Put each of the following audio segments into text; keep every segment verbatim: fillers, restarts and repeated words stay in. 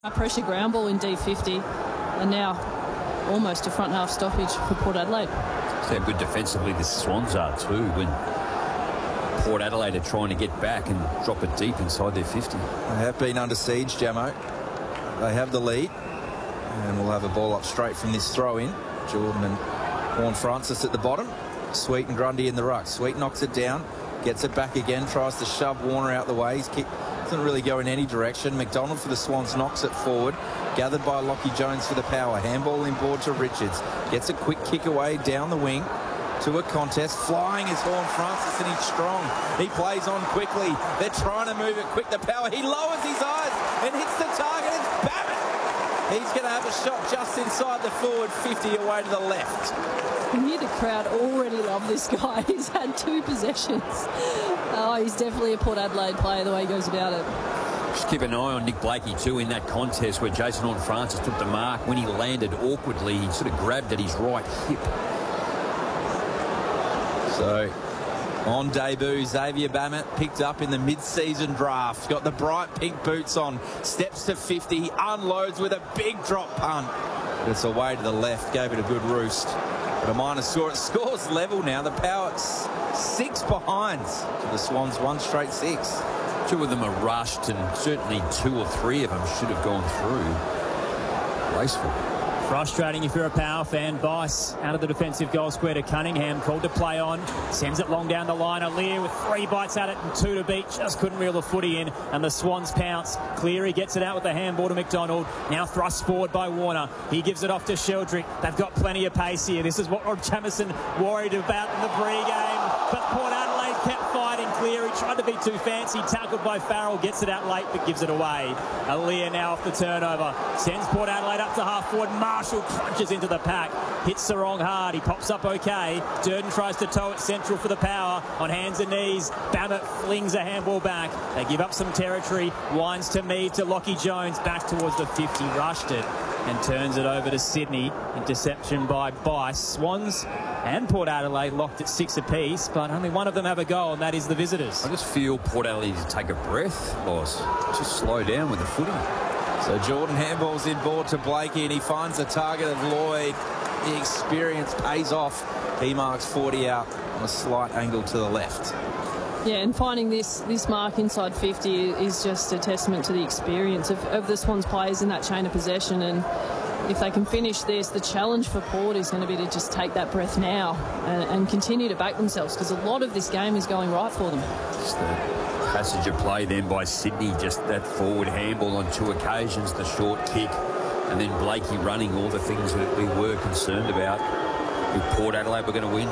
A pressure ground ball in D fifty, and now almost a front half stoppage for Port Adelaide. So how good defensively the Swans are too when Port Adelaide are trying to get back and drop it deep inside their fifty. They have been under siege, Jamo. They have the lead, and we'll have a ball up straight from this throw-in. Jordan and Horne-Francis at the bottom. Sweet and Grundy in the ruck. Sweet knocks it down, gets it back again, tries to shove Warner out the way. His kick doesn't really go in any direction. McDonald for the Swans knocks it forward. Gathered by Lockie Jones for the Power. Handball inboard to Richards. Gets a quick kick away down the wing to a contest. Flying is Horne-Francis, and he's strong. He plays on quickly. They're trying to move it quick. The Power. He lowers his eyes and hits the target. It's Babbitt. He's going to have a shot just inside the forward fifty away to the left. You hear the crowd already love this guy. He's had two possessions. Oh, he's definitely a Port Adelaide player the way he goes about it. Just keep an eye on Nick Blakey too in that contest where Jason Horne-Francis took the mark. When he landed awkwardly, he sort of grabbed at his right hip. So, on debut, Xavier Babbitt picked up in the mid-season draft. Got the bright pink boots on. Steps to fifty. Unloads with a big drop punt. But it's away to the left. Gave it a good roost. But a minor score. It scores level now. The Power six behind. The Swans one straight six. Two of them are rushed, and certainly two or three of them should have gone through. Wasteful. Frustrating if you're a Power fan. Bice out of the defensive goal square to Cunningham, called to play on. Sends it long down the line. Aaliyah with three bites at it and two to beat. Just couldn't reel the footy in, and the Swans pounce. Cleary gets it out with the handball to McDonald. Now thrust forward by Warner. He gives it off to Sheldrick. They've got plenty of pace here. This is what Rob Jamison worried about in the pre-game. But Port Adelaide kept fighting. Cleary tried to be too fancy. Tackled by Farrell. Gets it out late but gives it away. Aaliyah now off the turnover. Sends Port Adelaide up to half forward. Marshall crunches into the pack. Hits Sarong hard. He pops up okay. Durden tries to tow it central for the Power. On hands and knees. Babbitt flings a handball back. They give up some territory. Winds to Mead to Lockie Jones. Back towards the fifty. Rushed it and turns it over to Sydney. Interception by Bice. Swans and Port Adelaide locked at six apiece, but only one of them have a goal, and that is the visitors. I just feel Port Adelaide to take a breath, boss. Just slow down with the footy. So Jordan handballs inboard to Blakey, and he finds the target of Lloyd. The experience pays off. He marks forty out on a slight angle to the left. Yeah, and finding this this mark inside fifty is just a testament to the experience of, of the Swans players in that chain of possession. And if they can finish this, the challenge for Port is going to be to just take that breath now and, and continue to back themselves, because a lot of this game is going right for them. Just the passage of play then by Sydney, just that forward handball on two occasions, the short kick, and then Blakey running, all the things that we were concerned about. With Port Adelaide, we're going to win.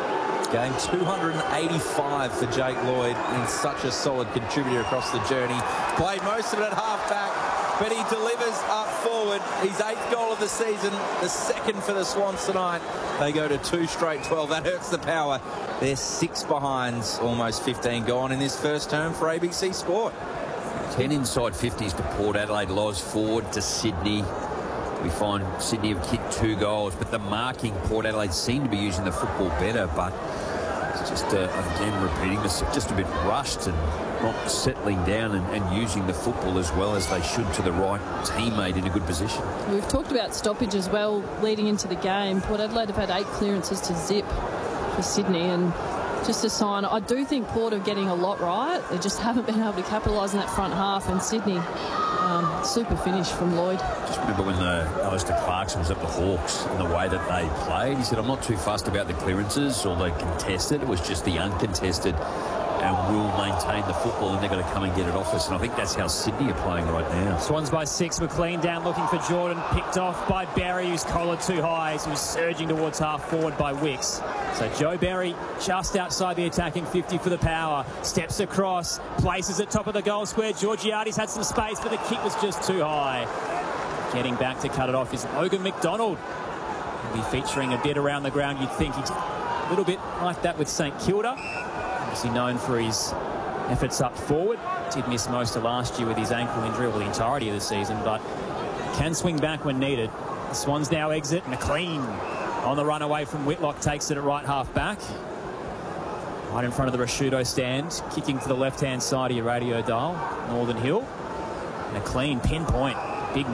Game two hundred eighty-five for Jake Lloyd, and such a solid contributor across the journey. Played most of it at half-back, but he delivers up forward. His eighth goal of the season, the second for the Swans tonight. They go to two straight twelve. That hurts the Power. They're six behind, almost fifteen gone in this first term for A B C Sport. ten inside fifties to Port Adelaide. Loz forward to Sydney. We find Sydney have kicked two goals, but the marking, Port Adelaide seem to be using the football better, but it's just, uh, again, repeating this, just a bit rushed and not settling down and, and using the football as well as they should to the right teammate in a good position. We've talked about stoppage as well leading into the game. Port Adelaide have had eight clearances to zip for Sydney, and just a sign. I do think Port are getting a lot right. They just haven't been able to capitalise in that front half, and Sydney, um, super finish from Lloyd. Just remember when the Alistair Clarkson was at the Hawks and the way that they played, he said, I'm not too fussed about the clearances or the contested, it was just the uncontested, and we'll maintain the football, and they're going to come and get it off us. And I think that's how Sydney are playing right now. Swans by six. McLean down looking for Jordan. Picked off by Barry, who's collared too high. So he's surging towards half forward by Wicks. So Joe Barry just outside the attacking fifty for the Power. Steps across. Places at top of the goal square. Georgiades had some space, but the kick was just too high. Getting back to cut it off is Logan McDonald. He'll be featuring a bit around the ground. You'd think he's a little bit like that with St Kilda. Obviously known for his efforts up forward. Did miss most of last year with his ankle injury, or the entirety of the season, but can swing back when needed. The Swans now exit. McLean on the run away from Whitlock, takes it at right half back. Right in front of the Rashudo stand, kicking to the left-hand side of your radio dial. Northern Hill. And a clean pinpoint